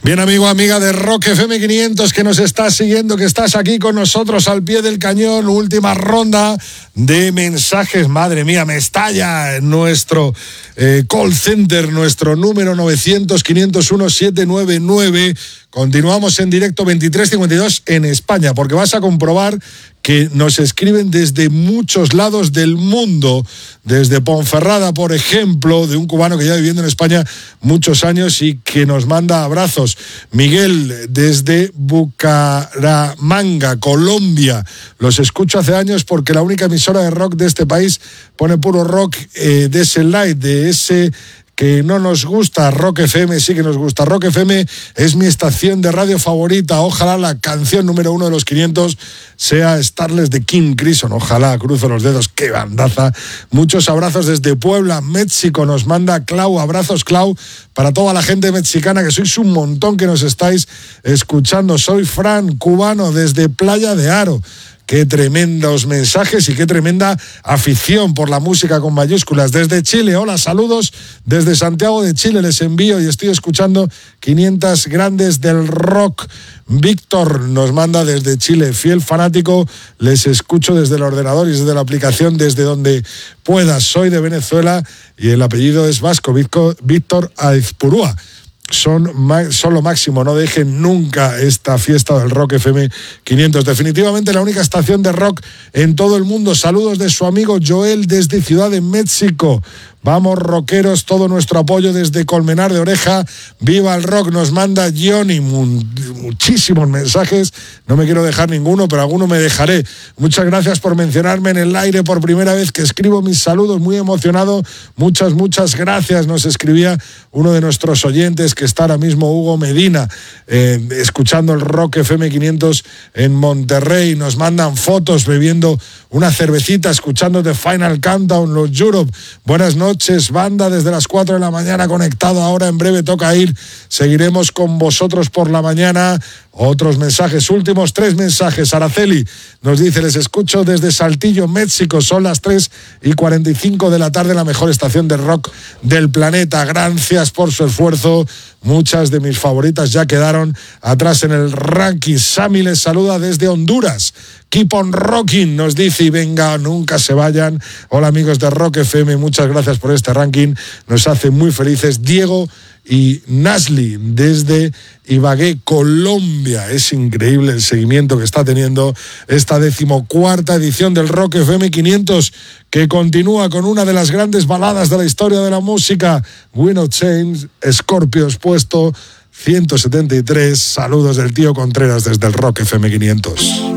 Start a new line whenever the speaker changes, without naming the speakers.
Bien, amigo, amiga de Rock FM 500 que nos estás siguiendo, que estás aquí con nosotros al pie del cañón. Última ronda de mensajes. Madre mía, me estalla nuestro call center, nuestro número 900-501-799. Continuamos en directo 2352 en España, porque vas a comprobar que nos escriben desde muchos lados del mundo, desde Ponferrada, por ejemplo, de un cubano que lleva viviendo en España muchos años y que nos manda abrazos. Miguel, desde Bucaramanga, Colombia. Los escucho hace años porque la única emisora de rock de este país pone puro rock de ese light, de ese que no nos gusta. Rock FM sí que nos gusta. Rock FM es mi estación de radio favorita. Ojalá la canción número 1 de los 500 sea Starless de King Crimson. Ojalá, cruzo los dedos. ¡Qué bandaza! Muchos abrazos desde Puebla, México. Nos manda Clau. Abrazos, Clau, para toda la gente mexicana, que sois un montón que nos estáis escuchando. Soy Fran, cubano, desde Playa de Aro. Qué tremendos mensajes y qué tremenda afición por la música con mayúsculas. Desde Chile, hola, saludos desde Santiago de Chile, les envío y estoy escuchando 500 grandes del rock. Víctor nos manda desde Chile, fiel fanático, les escucho desde el ordenador y desde la aplicación, desde donde pueda. Soy de Venezuela y el apellido es vasco, Víctor Aizpurúa. Son lo máximo, no dejen nunca esta fiesta del Rock FM 500. Definitivamente la única estación de rock en todo el mundo. Saludos de su amigo Joel desde Ciudad de México. Vamos, rockeros, todo nuestro apoyo desde Colmenar de Oreja. ¡Viva el rock! Nos manda Johnny muchísimos mensajes. No me quiero dejar ninguno, pero alguno me dejaré. Muchas gracias por mencionarme en el aire por primera vez que escribo mis saludos. Muy emocionado. Muchas gracias. Nos escribía uno de nuestros oyentes, que está ahora mismo, Hugo Medina, escuchando el Rock FM 500 en Monterrey. Nos mandan fotos bebiendo una cervecita, escuchando The Final Countdown, los Europe. Buenas noches, banda, desde las 4 de la mañana conectado. Ahora en breve toca ir. Seguiremos con vosotros por la mañana. Otros mensajes, últimos 3 mensajes. Araceli nos dice, les escucho desde Saltillo, México. Son las 3:45 de la tarde, la mejor estación de rock del planeta. Gracias por su esfuerzo. Muchas de mis favoritas ya quedaron atrás en el ranking. Sami les saluda desde Honduras. Keep on rocking, nos dice, y venga, nunca se vayan. Hola, amigos de Rock FM, muchas gracias por este ranking. Nos hace muy felices. Diego y Nasli desde Ibagué, Colombia. Es increíble el seguimiento que está teniendo esta 14ª edición del Rock FM 500, que continúa con una de las grandes baladas de la historia de la música, Wind of Change, Scorpions, puesto 173. Saludos del tío Contreras desde el Rock FM 500.